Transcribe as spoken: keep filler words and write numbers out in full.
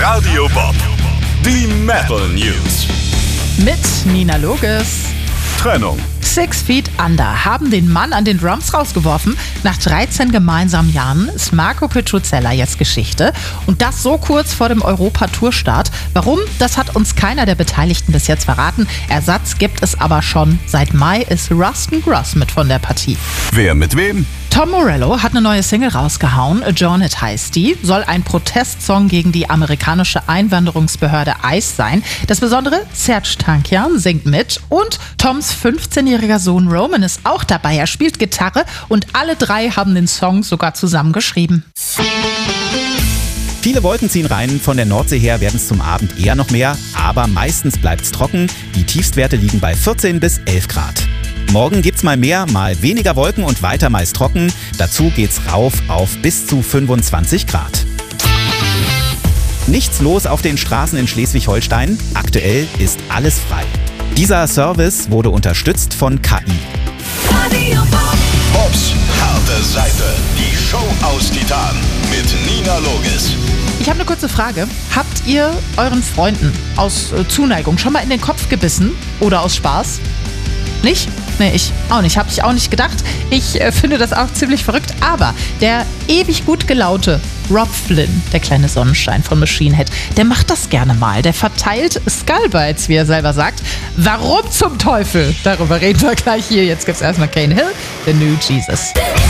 Radio Bob. Die Metal News. Mit Nina Loges. Trennung. Six Feet Under haben den Mann an den Drums rausgeworfen. Nach dreizehn gemeinsamen Jahren ist Marco Petruzella jetzt Geschichte. Und das so kurz vor dem Europa-Tour-Start. Warum? Das hat uns keiner der Beteiligten bis jetzt verraten. Ersatz gibt es aber schon. Seit Mai ist Rustin Gross mit von der Partie. Wer mit wem? Tom Morello hat eine neue Single rausgehauen, Adjourn It heißt die, soll ein Protestsong gegen die amerikanische Einwanderungsbehörde ICE sein. Das Besondere, Serj Tankian singt mit und Toms fünfzehnjähriger Sohn Roman ist auch dabei. Er spielt Gitarre und alle drei haben den Song sogar zusammen geschrieben. Viele Wolken ziehen rein, von der Nordsee her werden es zum Abend eher noch mehr, aber meistens bleibt es trocken. Die Tiefstwerte liegen bei vierzehn bis elf Grad. Morgen gibt's mal mehr, mal weniger Wolken und weiter meist trocken. Dazu geht's rauf auf bis zu fünfundzwanzig Grad. Nichts los auf den Straßen in Schleswig-Holstein. Aktuell ist alles frei. Dieser Service wurde unterstützt von K I. Bobs harte Seite. Die Show aus Titan mit Nina Loges. Ich habe eine kurze Frage. Habt ihr euren Freunden aus äh, Zuneigung schon mal in den Kopf gebissen oder aus Spaß? Nicht? Nee, ich auch nicht. Hab ich auch nicht gedacht. Ich äh, finde das auch ziemlich verrückt. Aber der ewig gut gelaunte Rob Flynn, der kleine Sonnenschein von Machine Head, der macht das gerne mal. Der verteilt Skullbites, wie er selber sagt. Warum zum Teufel? Darüber reden wir gleich hier. Jetzt gibt's erstmal Cane Hill, The New Jesus.